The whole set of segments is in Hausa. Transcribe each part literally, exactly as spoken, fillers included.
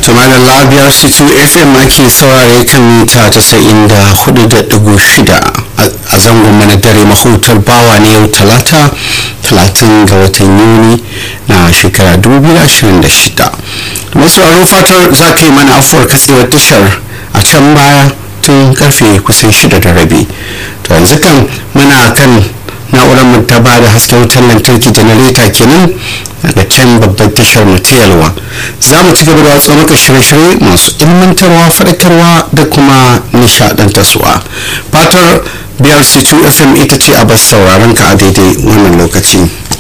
tumanin labiyar situ fm ake saurare kan mita tasa'in da hudu da dugu shida a zangon mana dare mahutar bawa ne yau talata talatin ga watan yuni na shekara dubu biyu da ashirin da shida. masu aro fatar za ka yi mana afuwar katsewar tashar a can baya tun karfe kusan shida da rabi. To yanzu kan muna kan na'urar mu ta bada hasken wutar lantarki janareta kenan daga can babban tashar mu ta Yalwa. Za mu ci gaba da watsa maka shirye-shirye masu ilmantarwa, faɗakarwa da kuma nishaɗantarwa. Fatar biyar C two F M ita ce a bas sauraron ka a daidai wannan lokaci.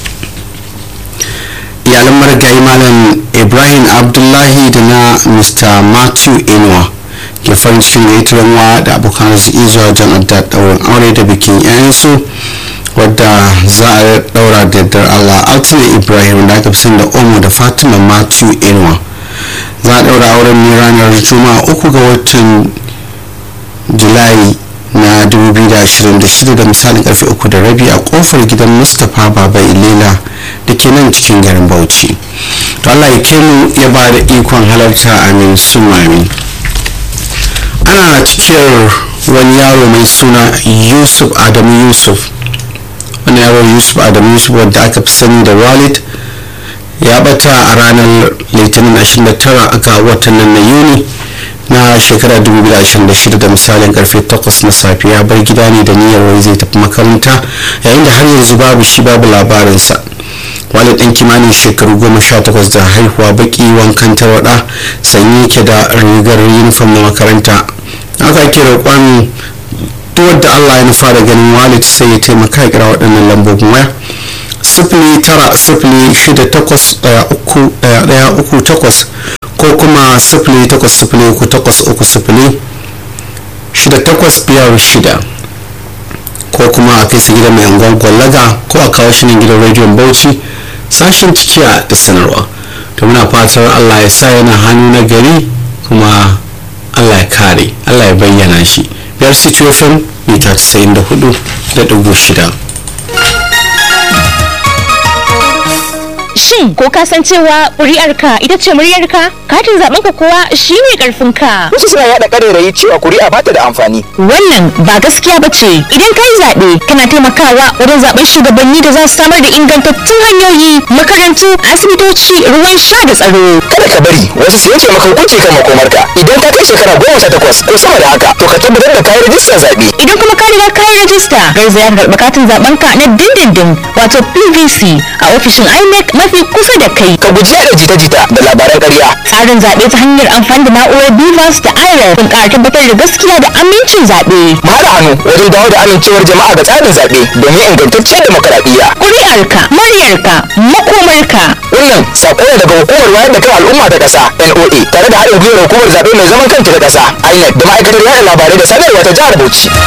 Iyalan marigayi Malam Ibrahim Abdullahi da na Mister Matthew Inuwa ke farin cikin gaitarwa da abokan arziki zuwa jan adda ɗaurin aure da bikin 'ya'yansu wadda za a daura da yardar Allah. Altine Ibrahim da aka fi da Omo da Fatima Matthew Inuwa za a daura auren ne ranar Juma'a uku ga watan Julai na dubu biyu da ashirin da shida da misalin karfe uku da rabi a kofar gidan Mustapha Baba Ilela da ke nan cikin garin Bauchi. To Allah ya kai mu ya ba da ikon halarta, amin summa amin. Ana cikin wani yaro mai suna Yusuf Adamu Yusuf wani yaro Yusuf Adamu Yusuf wanda aka fi sani da Walid ya bata a ranar Litinin ashirin da tara ga watan nan na Yuni na shekara dubu biyu da ashirin da shida da misalin karfe takwas na safe. Ya bar gida ne da niyyar wai zai tafi makaranta, yayin da har yanzu babu shi babu labarinsa. Walid ɗin kimanin shekaru goma sha takwas da haihuwa, baki wankan tarwaɗa, sanye yake da rigar yunifom na makaranta. Aka ke roƙon duk wadda Allah ya nufa da ganin Walid sai ya taimaka ya kira waɗannan lambobin waya sifili tara sifili shida takwas ɗaya uku ɗaya ɗaya uku takwas ko kuma sifili takwas sifili uku takwas uku sifili shida takwas biyar shida ko kuma a kai su gidan mai angon gwallaga ko a kawo shi ne gidan rediyon Bauchi sashen cikiya da sanarwa. To muna fatar Allah ya sa yana hannu na gari kuma Allah ya kare, Allah ya bayyana shi. biyar C two F M mita tasa'in da hudu da dubu shida. Shin ko ka san cewa ƙuri'arka ita ce muryarka? Katin zaɓenka kuwa shi ne ƙarfinka. Wasu suna yaɗa ƙarairayi cewa ƙuri'a ba ta da amfani. Wannan ba gaskiya ba ce. Idan ka yi zaɓe, kana taimakawa wajen zaɓen shugabanni da za su samar da ingantattun hanyoyi, makarantu, asibitoci, ruwan sha da tsaro. Kada ka bari wasu su yanke maka hukunci kan makomarka. Idan ka kai shekara goma sha takwas ko sama da haka, to ka tabbatar da kayi rajistar zaɓe. Idan kuma ka riga ka yi rajista, garzaya ka karɓi katin zaɓenka na dindindin wato P V C a ofishin I N E C mafi kusa da kai. Ka guji yaɗa jita-jita da labaran ƙarya. Tsarin zaɓe ta hanyar amfani da na'urar B V A S da I R sun ƙara tabbatar da gaskiya da amincin zaɓe. Mu haɗa hannu wajen dawo da amincewar jama'a ga tsarin zaɓe domin ingantaccen demokaradiyya. Ƙuri'arka, muryarka, makomarka. Wannan saƙo ne daga hukumar wayar da kan al'umma ta ƙasa N O A tare da haɗin gwiwar hukumar zaɓe mai zaman kanta ta ƙasa I N E C da ma'aikatar yaɗa labarai da sadarwa ta jihar Bauchi.